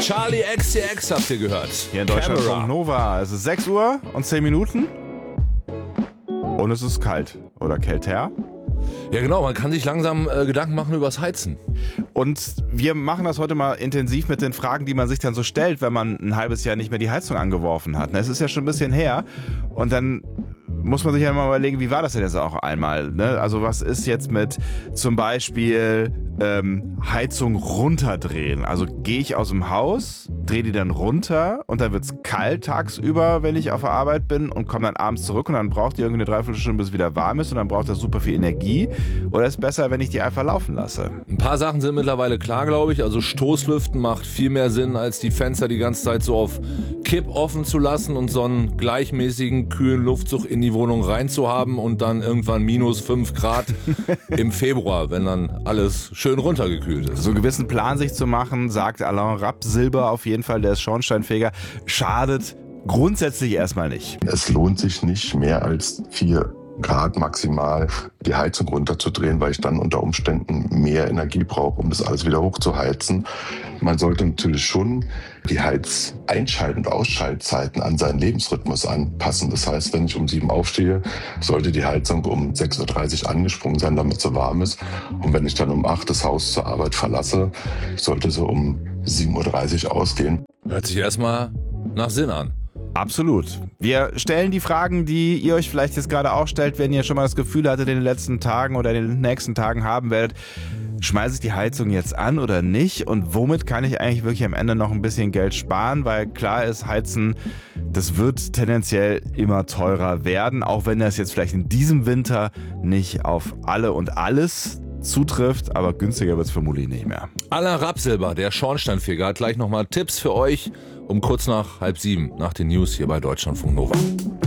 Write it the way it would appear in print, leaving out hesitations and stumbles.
Charlie XCX habt ihr gehört. Hier in Deutschland Camera. von Nova. Es ist 6 Uhr und 10 Minuten. Und es ist kalt oder kälter. Ja genau, man kann sich langsam Gedanken machen übers Heizen. Und wir machen das heute mal intensiv mit den Fragen, die man sich dann so stellt, wenn man ein halbes Jahr nicht mehr die Heizung angeworfen hat. Es ist ja schon ein bisschen her. Und dann muss man sich ja mal überlegen, wie war das denn jetzt auch einmal? Ne? Also was ist jetzt mit zum Beispiel Heizung runterdrehen? Also gehe ich aus dem Haus, drehe die dann runter und dann wird es kalt tagsüber, wenn ich auf der Arbeit bin und komme dann abends zurück und dann braucht die irgendwie eine Dreiviertelstunde, bis es wieder warm ist und dann braucht das super viel Energie. Oder ist es besser, wenn ich die einfach laufen lasse? Ein paar Sachen sind mittlerweile klar, glaube ich. Also Stoßlüften macht viel mehr Sinn, als die Fenster die ganze Zeit so auf Kipp offen zu lassen und so einen gleichmäßigen, kühlen Luftzug in die Wohnung reinzuhaben und dann irgendwann minus 5 Grad im Februar, wenn dann alles schön runtergekühlt ist. So einen gewissen Plan sich zu machen, sagt Alain Rapp-Silber auf jeden Fall, der ist Schornsteinfeger, schadet grundsätzlich erstmal nicht. Es lohnt sich nicht, mehr als 4 Grad maximal die Heizung runterzudrehen, weil ich dann unter Umständen mehr Energie brauche, um das alles wieder hochzuheizen. Man sollte natürlich schon die Heizeinschalt- und Ausschaltzeiten an seinen Lebensrhythmus anpassen. Das heißt, wenn ich um 7 aufstehe, sollte die Heizung um 6:30 Uhr angesprungen sein, damit sie warm ist. Und wenn ich dann um 8 das Haus zur Arbeit verlasse, sollte sie um 7:30 Uhr ausgehen. Hört sich erstmal nach Sinn an. Absolut. Wir stellen die Fragen, die ihr euch vielleicht jetzt gerade auch stellt, wenn ihr schon mal das Gefühl hattet, in den letzten Tagen oder in den nächsten Tagen haben werdet, schmeiße ich die Heizung jetzt an oder nicht? Und womit kann ich eigentlich wirklich am Ende noch ein bisschen Geld sparen? Weil klar ist, Heizen, das wird tendenziell immer teurer werden, auch wenn das jetzt vielleicht in diesem Winter nicht auf alle und alles zutrifft, aber günstiger wird es vermutlich nicht mehr. Alain Rapp-Silber, der Schornsteinfeger, hat gleich nochmal Tipps für euch um kurz nach 6:30 nach den News hier bei Deutschlandfunk Nova.